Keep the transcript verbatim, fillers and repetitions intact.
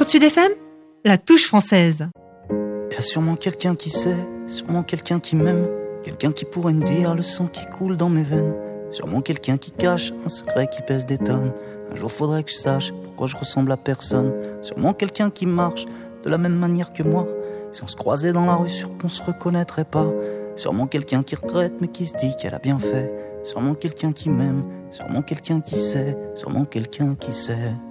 Sur Sud F M, la touche française. Y a sûrement quelqu'un qui sait, sûrement quelqu'un qui m'aime, quelqu'un qui pourrait me dire le sang qui coule dans mes veines. Sûrement quelqu'un qui cache un secret qui pèse des tonnes. Un jour faudrait que je sache pourquoi je ressemble à personne. Sûrement quelqu'un qui marche de la même manière que moi. Si on se croisait dans la rue, sûr qu'on se reconnaîtrait pas. Sûrement quelqu'un qui regrette mais qui se dit qu'elle a bien fait. Sûrement quelqu'un qui m'aime, sûrement quelqu'un qui sait, sûrement quelqu'un qui sait.